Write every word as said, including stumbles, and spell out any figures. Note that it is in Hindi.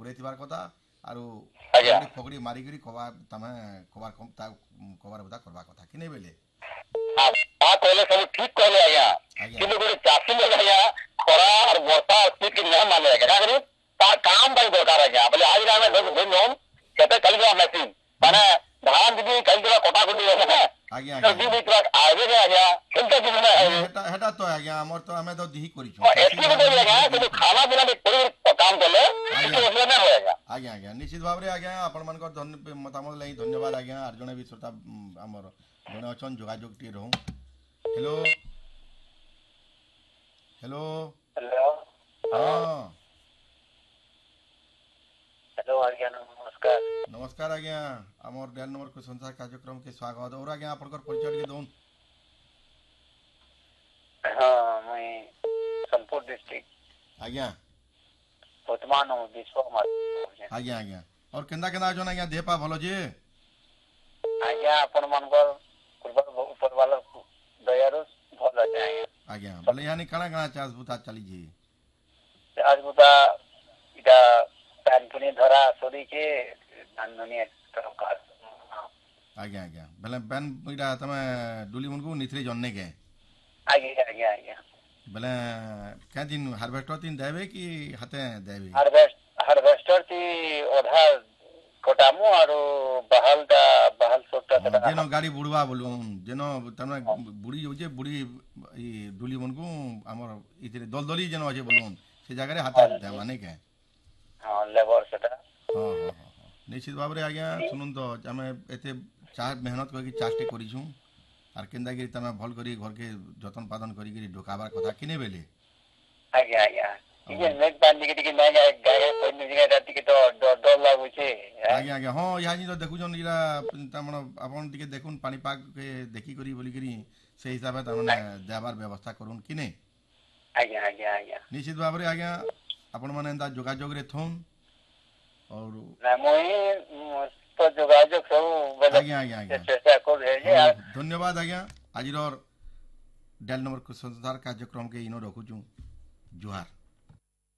ଘୋଡ଼େଇଥିବାର କଥା ଆରୁ ଆଜ୍ଞା ପକଡ଼ି ଫକଡ଼ି ମାରିକିରି କବା ତମେ କବାର କବାର ବୁଦା କରବା କଥା କି ନେଇ ବେଲେ ତା କହିଲେ ସବୁ ଠିକ କହିଲେ ଆଜ୍ଞା ଆଜ୍ଞା କିନ୍ତୁ ଗୋଟେ ଚାଷୀ ଲୋକ ଆଜ୍ଞା ଖରା আর ବର୍ଷା ସ୍ଥିତି ନା ମାନେ ଆଜ୍ଞା କାହିଁକି ତାର କାମ ପାଇଁ ଦରକାର ଆଜ୍ଞା ବୋଲେ ଆଜି ଆମେ ଧରିନୁ କେତେ ଚାଲିବା ମେସିନ୍ ମାନେ ଧାନ ଯଦି ଚାଲିଥିବା କଟାକଟି ହେଲେ ଆଜ୍ଞା ଆଜ୍ଞା ଆଜ୍ଞା ଆଜ୍ଞା କେମିତି ଦିନ ହେଟା ହେଟା ତ ଆଜ୍ଞା ଆମର ତ ଆମେ ତ ଦିହି କରିଛୁ ଚାଷୀ ଏତିକି ଭାଇ କହିଲି ମାନେ ଆଜ୍ଞା ସବୁ କିନ୍ତୁ ଦିହି ଖାନା ପିନା କରି କାମ କଲେ ଆଜ୍ଞା କିଛି ଅସୁବିଧା ନାହିଁ ଆଜ୍ଞା ଆଜ୍ଞା ଆଜ୍ଞା ନିଶ୍ଚିତ ଭାବରେ ଆଜ୍ଞା ଆପଣମାନଙ୍କର ମତାମତ ଲାଗି ଧନ୍ୟବାଦ ଆଜ୍ଞା ଆର୍ ଜଣେ ବି ଶ୍ରୋତା ଆମର ଜଣେ ଅଛନ୍ ଯୋଗାଯୋଗ ଟିକେ ରହୁଁ ହ୍ୟାଲୋ ହ୍ୟାଲୋ ହ୍ୟାଲୋ ହଁ ହ୍ୟାଲୋ ଆଜ୍ଞା ନମସ୍କାର नमस्कार आज्ञा आमर डेल नंबर को संसार कार्यक्रम के स्वागत और आज्ञा आपनकर परिचय के दउन हाँ मैं सोनपुर डिस्ट्रिक्ट आज्ञा वर्तमान हूँ विश्व आज्ञा आज्ञा और केंदा केंदा जन आज्ञा देह पा भलो जे आज्ञा अपन मनकर पूर्व ऊपर वाला दयारु भल আছে आज्ञा आज्ञा बोले यानी काना काना चास बुता चली जी आज बुता इटा पैनपुनी धरा सरी के धानधनी तरकार आज्ञा आज्ञा बोले बैन इटा तमे डुली मुनको निथरे जन्ने के आज्ञा आज्ञा आज्ञा बोले क्या दिन हार्वेस्टर दिन देबे कि हाथे देबे हार्वेस्ट हार्वेस्टर ती ओधा कोटामु आरो बहालटा बहाल सोटा हाँ, जेनो गाड़ी बुड़वा बोलूं जेनो तमने बुड़ी होजे बुड़ी ई डुली मुनको हमर इतरे दलदली जेनो আছে बोलूं से जगह रे हाथ देवा नहीं के हां लेबर सेटा हाँ हाँ हाँ हाँ निश्चित भाव आज्ञा शुणुन तो आम एत चाह मेहनत करके चाषटे करूँ आर केन्दा कि तुम भल कर घर के जतन पादन कर ढोकाबार कथा कि नहीं बेले आज्ञा आज्ञा ଟିକେ ନେଟ୍ ପାଣି ଟିକେ ଟିକେ ନାଇଁ ଗାଏ ଗାଏ ପଇନି ଟିକେ ଟିକେ ତ ଡର ଲାଗୁଛି ଆଜ୍ଞା ଆଜ୍ଞା ହଁ ଏହା ଜି ତ ଦେଖୁଛନ୍ ଇରା ତାମାନେ ଆପଣ ଟିକେ ଦେଖୁନ୍ ପାଣିପାଗ କେ ଦେଖିକରି ବୋଲିକରି ସେ ହିସାବେ ତାମାନେ ଦେବାର ବ୍ୟବସ୍ଥା କରୁନ୍ କି ନେଇ ଆଜ୍ଞା ଆଜ୍ଞା ଆଜ୍ଞା ନିଶ୍ଚିତ ଭାବରେ ଆଜ୍ଞା ଆପଣମାନେ ଏନ୍ତା ଯୋଗାଯୋଗରେ ଥଉନ୍ और ନା ମୁଇଁ ତ ଯୋଗାଯୋଗ ସବୁ ବେଲେ आज्ञा आज्ञा आज्ञा ଚେଷ୍ଟା କରୁଛେ ଯେ ହଉ ଧନ୍ୟବାଦ ଆଜ୍ଞା ଆଜିର ଡେଲ୍ ନମ୍ବର ସଂସାର କାର୍ଯ୍ୟକ୍ରମ के इनो रखुଛୁ जुहार।